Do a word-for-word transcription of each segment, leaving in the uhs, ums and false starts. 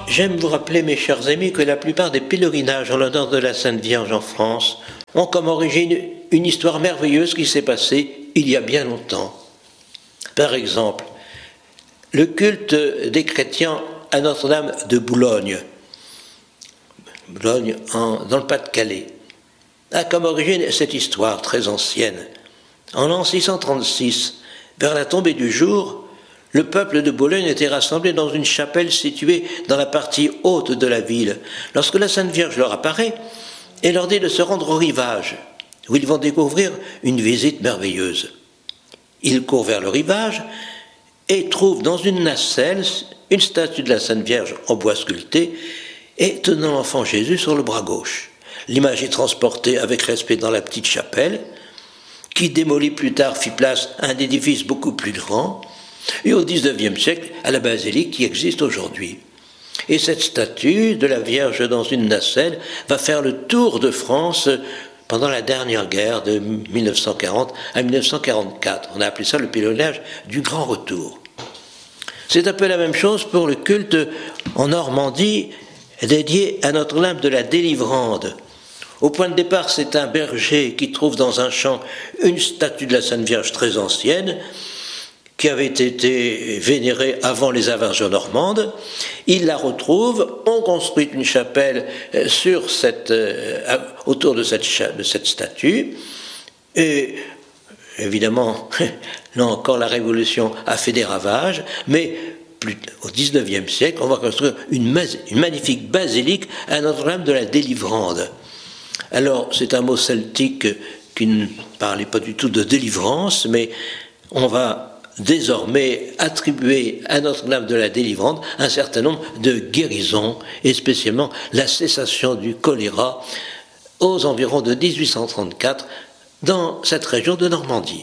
J'aime vous rappeler, mes chers amis, que la plupart des pèlerinages en l'honneur de la Sainte Vierge en France ont comme origine une histoire merveilleuse qui s'est passée il y a bien longtemps. Par exemple, le culte des chrétiens à Notre-Dame de Boulogne, Boulogne en, dans le Pas-de-Calais, a comme origine cette histoire très ancienne. En l'an six cent trente-six, vers la tombée du jour, le peuple de Boulogne était rassemblé dans une chapelle située dans la partie haute de la ville. Lorsque la Sainte Vierge leur apparaît et leur dit de se rendre au rivage, où ils vont découvrir une visite merveilleuse. Ils courent vers le rivage et trouvent dans une nacelle une statue de la Sainte Vierge en bois sculpté et tenant l'enfant Jésus sur le bras gauche. L'image est transportée avec respect dans la petite chapelle, qui démolie plus tard fit place à un édifice beaucoup plus grand, et au dix-neuvième siècle à la basilique qui existe aujourd'hui. Et cette statue de la Vierge dans une nacelle va faire le tour de France pendant la dernière guerre de mille neuf cent quarante à mille neuf cent quarante-quatre. On a appelé ça le pèlerinage du Grand Retour. C'est un peu la même chose pour le culte en Normandie dédié à Notre-Dame de la Délivrande. Au point de départ, c'est un berger qui trouve dans un champ une statue de la Sainte Vierge très ancienne, qui avait été vénérée avant les invasions normandes. Il la retrouve, on construit une chapelle sur cette, euh, autour de cette, de cette statue, et évidemment, là encore, la Révolution a fait des ravages, mais plus, au dix-neuvième siècle, on va construire une, une magnifique basilique à Notre-Dame de la Délivrande. Alors, c'est un mot celtique qui ne parlait pas du tout de délivrance, mais on va désormais attribuer à Notre-Dame de la Délivrande un certain nombre de guérisons, et spécialement la cessation du choléra aux environs de dix-huit cent trente-quatre dans cette région de Normandie.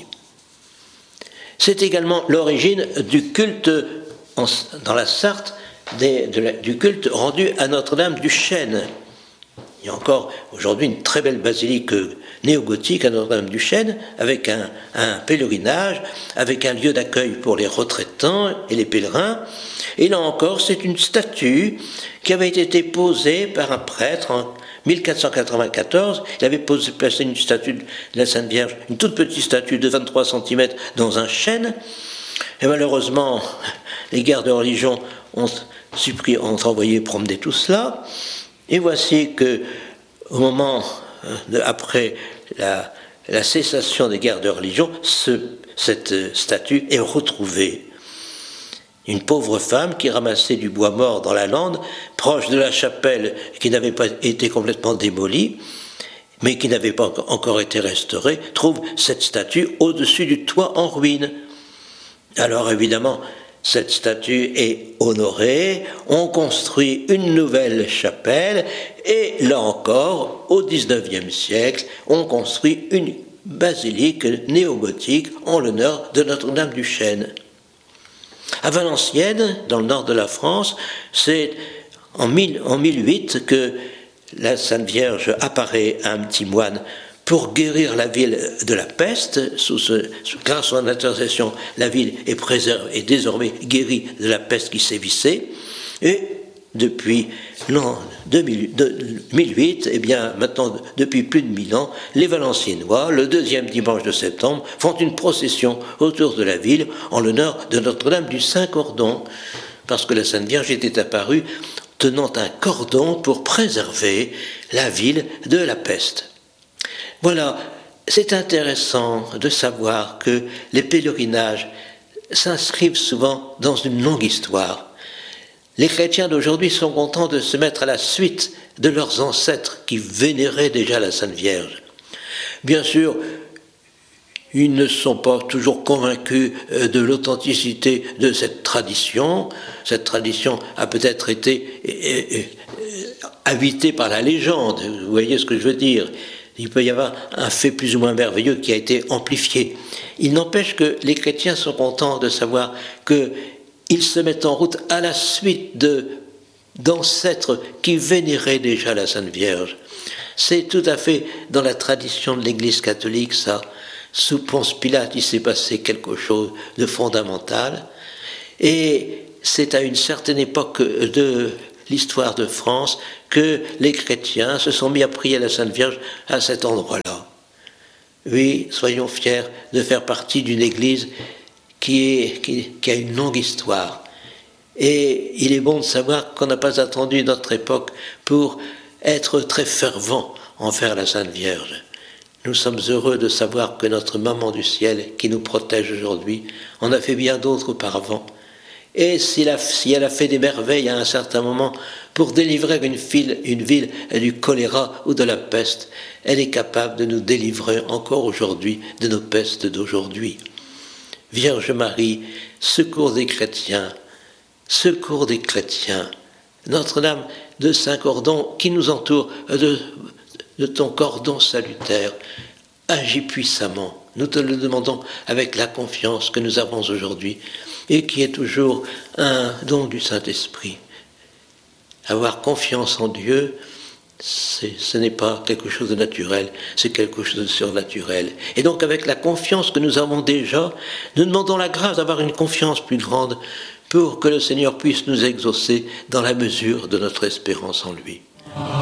C'est également l'origine du culte en, dans la Sarthe, des, de la, du culte rendu à Notre-Dame du Chêne. Il y a encore aujourd'hui une très belle basilique néo-gothique à Notre-Dame-du-Chêne, avec un, un pèlerinage, avec un lieu d'accueil pour les retraitants et les pèlerins. Et là encore, c'est une statue qui avait été posée par un prêtre en mille quatre cent quatre-vingt-quatorze. Il avait posé, placé une statue de la Sainte Vierge, une toute petite statue de vingt-trois centimètres dans un chêne. Et malheureusement, les guerres de religion ont, supprimé, ont envoyé promener tout cela. Et voici que, au moment de, après la, la cessation des guerres de religion, ce, cette statue est retrouvée. Une pauvre femme qui ramassait du bois mort dans la lande, proche de la chapelle qui n'avait pas été complètement démolie, mais qui n'avait pas encore été restaurée, trouve cette statue au-dessus du toit en ruine. Alors évidemment, cette statue est honorée, on construit une nouvelle chapelle, et là encore, au dix-neuvième siècle, on construit une basilique néo-gothique en l'honneur de Notre-Dame-du-Chêne. À Valenciennes, dans le nord de la France, c'est en, mille, en mille huit que la Sainte Vierge apparaît à un petit moine pour guérir la ville de la peste. Sous ce, grâce à son intercession, la ville est préservée et désormais guérie de la peste qui sévissait. Et depuis l'an deux mille huit, eh bien maintenant depuis plus de mille ans, les Valenciennois, le deuxième dimanche de septembre, font une procession autour de la ville en l'honneur de Notre-Dame du Saint-Cordon, parce que la Sainte Vierge était apparue tenant un cordon pour préserver la ville de la peste. Voilà, c'est intéressant de savoir que les pèlerinages s'inscrivent souvent dans une longue histoire. Les chrétiens d'aujourd'hui sont contents de se mettre à la suite de leurs ancêtres qui vénéraient déjà la Sainte Vierge. Bien sûr, ils ne sont pas toujours convaincus de l'authenticité de cette tradition. Cette tradition a peut-être été habitée par la légende, vous voyez ce que je veux dire. Il peut y avoir un fait plus ou moins merveilleux qui a été amplifié. Il n'empêche que les chrétiens sont contents de savoir qu'ils se mettent en route à la suite de, d'ancêtres qui vénéraient déjà la Sainte Vierge. C'est tout à fait dans la tradition de l'Église catholique, ça. Sous Ponce Pilate, il s'est passé quelque chose de fondamental. Et c'est à une certaine époque de l'histoire de France que les chrétiens se sont mis à prier la Sainte Vierge à cet endroit-là. Oui, soyons fiers de faire partie d'une église qui, est, qui, qui a une longue histoire. Et il est bon de savoir qu'on n'a pas attendu notre époque pour être très fervent envers la Sainte Vierge. Nous sommes heureux de savoir que notre maman du ciel, qui nous protège aujourd'hui, en a fait bien d'autres auparavant. Et si, la, si elle a fait des merveilles à un certain moment pour délivrer une, file, une ville du choléra ou de la peste, elle est capable de nous délivrer encore aujourd'hui de nos pestes d'aujourd'hui. Vierge Marie, secours des chrétiens, secours des chrétiens. Notre-Dame de Saint-Cordon qui nous entoure, de, de ton cordon salutaire, agis puissamment. Nous te le demandons avec la confiance que nous avons aujourd'hui et qui est toujours un don du Saint-Esprit. Avoir confiance en Dieu, c'est, ce n'est pas quelque chose de naturel, c'est quelque chose de surnaturel. Et donc avec la confiance que nous avons déjà, nous demandons la grâce d'avoir une confiance plus grande pour que le Seigneur puisse nous exaucer dans la mesure de notre espérance en lui.